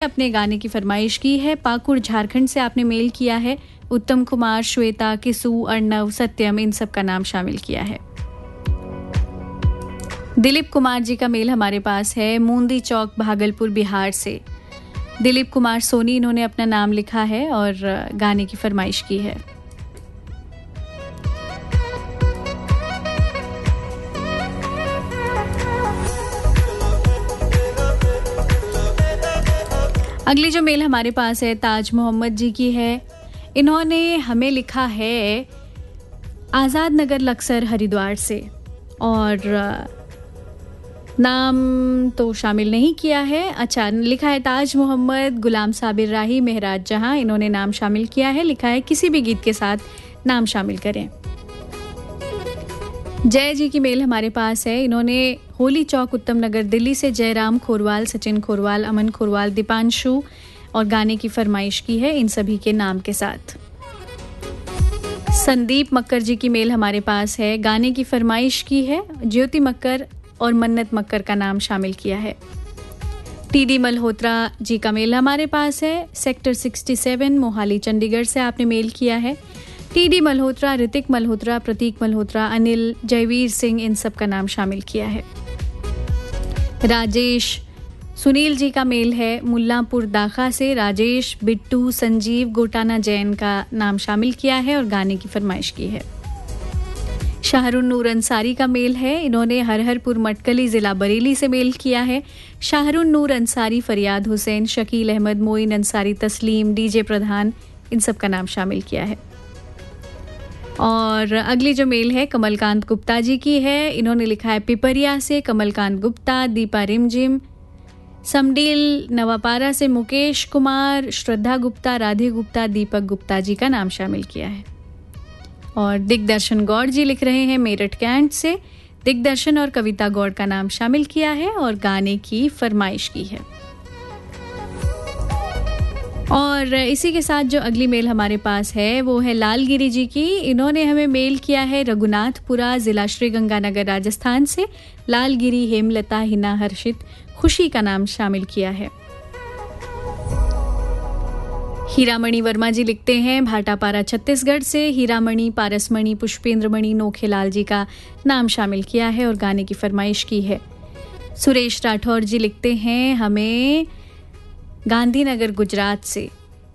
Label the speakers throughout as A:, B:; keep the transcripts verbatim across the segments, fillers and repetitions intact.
A: अपने गाने की फरमाइश की है। पाकुड़ झारखंड से आपने मेल किया है। उत्तम कुमार, श्वेता, किसू, अर्णव, सत्यम, इन सब का नाम शामिल किया है। दिलीप कुमार जी का मेल हमारे पास है मूंदी चौक, भागलपुर, बिहार से। दिलीप कुमार सोनी इन्होंने अपना नाम लिखा है और गाने की फरमाइश की है। अगली जो मेल हमारे पास है ताज मोहम्मद जी की है। इन्होंने हमें लिखा है आज़ाद नगर, लक्सर, हरिद्वार से, और नाम तो शामिल नहीं किया है। अच्छा, लिखा है ताज मोहम्मद, गुलाम साबिर राही, मेहराज जहां, इन्होंने नाम शामिल किया है। लिखा है किसी भी गीत के साथ नाम शामिल करें। जय जी की मेल हमारे पास है। इन्होंने होली चौक, उत्तम नगर, दिल्ली से जयराम खोरवाल, सचिन खोरवाल, अमन खोरवाल, दीपांशु और गाने की फरमाइश की है इन सभी के नाम के साथ। संदीप मक्कर जी की मेल हमारे पास है। गाने की फरमाइश की है। ज्योति मक्कर और मन्नत मक्कर का नाम शामिल किया है। टीडी मल्होत्रा जी का मेल हमारे पास है। सेक्टर सड़सठ, मोहाली, चंडीगढ़ से आपने मेल किया है। टीडी मल्होत्रा, ऋतिक मल्होत्रा, प्रतीक मल्होत्रा, अनिल, जयवीर सिंह, इन सब का नाम शामिल किया है। राजेश सुनील जी का मेल है मुल्लांपुर दाखा से। राजेश, बिट्टू, संजीव, गोटाना जैन का नाम शामिल किया है और गाने की फरमाइश की है। शाहरुन नूर अंसारी का मेल है। इन्होंने हरहरपुर मटकली, जिला बरेली से मेल किया है। शाहरुन नूर अंसारी, फरियाद हुसैन, शकील अहमद, मोइन अंसारी, तस्लीम, डीजे प्रधान, इन सब का नाम शामिल किया है। और अगली जो मेल है कमलकांत गुप्ता जी की है। इन्होंने लिखा है पिपरिया से कमलकांत गुप्ता, दीपा रिमझिम, समडील नवापारा से मुकेश कुमार, श्रद्धा गुप्ता, राधे गुप्ता, दीपक गुप्ता जी का नाम शामिल किया है। और दिग्दर्शन गौड़ जी लिख रहे हैं मेरठ कैंट से। दिग्दर्शन और कविता गौड़ का नाम शामिल किया है और गाने की फरमाइश की है। और इसी के साथ जो अगली मेल हमारे पास है वो है लालगिरी जी की। इन्होंने हमें मेल किया है रघुनाथपुरा, जिला श्रीगंगानगर, राजस्थान से। लालगिरी, हेमलता, हिना, हर्षित, खुशी का नाम शामिल किया है। हीरामणि वर्मा जी लिखते हैं भाटापारा, छत्तीसगढ़ से। हीरामणि, पारसमणि, पुष्पेंद्रमणि, नोखेलाल जी का नाम शामिल किया है और गाने की फरमाइश की है। सुरेश राठौर जी लिखते हैं हमें गांधीनगर, गुजरात से,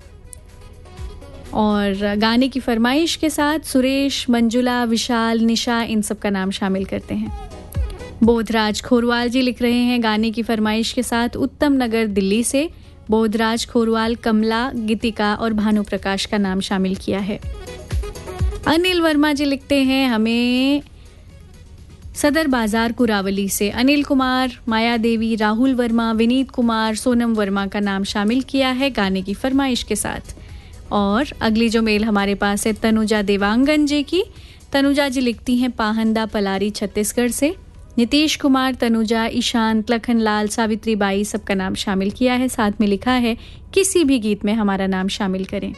A: और गाने की फरमाइश के साथ सुरेश, मंजुला, विशाल, निशा, इन सब का नाम शामिल करते हैं। बोधराज खोरवाल जी लिख रहे हैं गाने की फरमाइश के साथ उत्तम नगर, दिल्ली से। बोधराज खोरवाल, कमला, गीतिका और भानु प्रकाश का नाम शामिल किया है। अनिल वर्मा जी लिखते हैं हमें सदर बाजार, कुरावली से। अनिल कुमार, माया देवी, राहुल वर्मा, विनीत कुमार, सोनम वर्मा का नाम शामिल किया है गाने की फरमाइश के साथ। और अगली जो मेल हमारे पास है तनुजा देवांगन जी की। तनुजा जी लिखती हैं पाहंदा, पलारी, छत्तीसगढ़ से। नीतीश कुमार, तनुजा, ईशांत, लखनलाल, सावित्री बाई, सबका नाम शामिल किया है। साथ में लिखा है किसी भी गीत में हमारा नाम शामिल करें।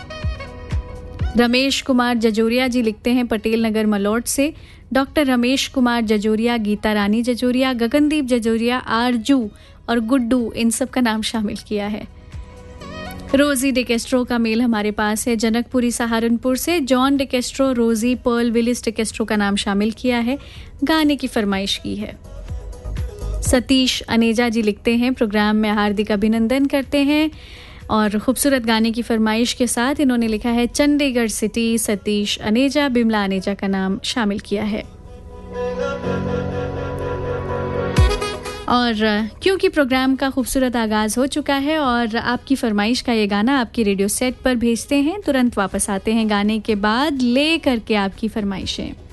A: रमेश कुमार जजोरिया जी लिखते हैं पटेल नगर, मलौट से। डॉक्टर रमेश कुमार जजोरिया, गीता रानी जजोरिया, गगनदीप जजोरिया, आरजू और गुड्डू, इन सब का नाम शामिल किया है। रोजी डिकेस्ट्रो का मेल हमारे पास है जनकपुरी, सहारनपुर से। जॉन डिकेस्ट्रो, रोजी, पर्ल, विलिस डिकेस्ट्रो का नाम शामिल किया है, गाने की फरमाइश की है। सतीश अनेजा जी लिखते हैं प्रोग्राम में हार्दिक अभिनंदन करते हैं और खूबसूरत गाने की फरमाइश के साथ इन्होंने लिखा है चंडीगढ़ सिटी। सतीश अनेजा, बिमला अनेजा का नाम शामिल किया है। और क्योंकि प्रोग्राम का खूबसूरत आगाज हो चुका है और आपकी फरमाइश का ये गाना आपकी रेडियो सेट पर भेजते हैं, तुरंत वापस आते हैं गाने के बाद ले करके आपकी फरमाइशें।